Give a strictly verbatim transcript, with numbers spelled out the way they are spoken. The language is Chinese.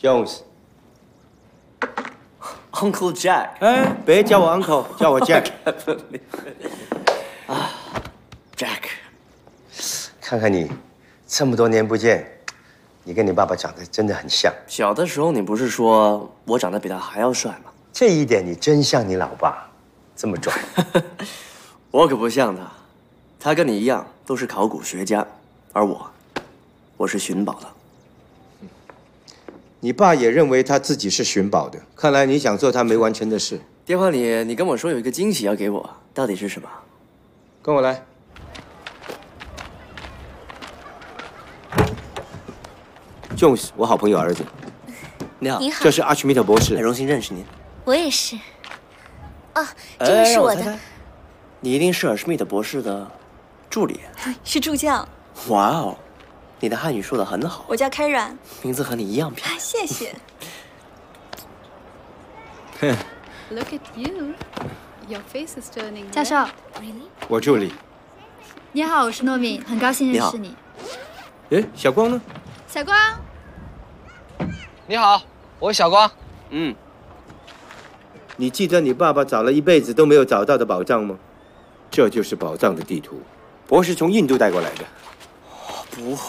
Jones。Uncle Jack。 哎，别叫我 Uncle， 叫我 Jack。 啊 ，Jack。 看看你，这么多年不见，你跟你爸爸长得真的很像。 小的时候你不是说我长得比他还要帅吗？ 这一点你真像你老爸，这么拽。 我可不像他，他跟你一样都是考古学家，而我，我是寻宝的。 你爸也认为他自己是寻宝的，看来你想做他没完成的事。 电话里你跟我说有一个惊喜要给我，到底是什么？ 跟我来。Jones， 我好朋友儿子。 你好， 你好， 这是阿奇米特博士， 很荣幸认识您。 我也是。哦，这个是我的。 哎、我猜猜你一定是尔施密特博士的助理。 是助教。 哇哦，你的汉语说得很好。 我叫开软， 名字和你一样漂亮。 谢谢。 Look at you, your face is turning. 教授， 我助理。 你好，我是糯米，很高兴认识你。 哎，小光呢？ 小光。 你好，我是小光。 嗯。 你记得你爸爸找了一辈子都没有找到的宝藏吗？这就是宝藏的地图，博士从印度带过来的。 不会。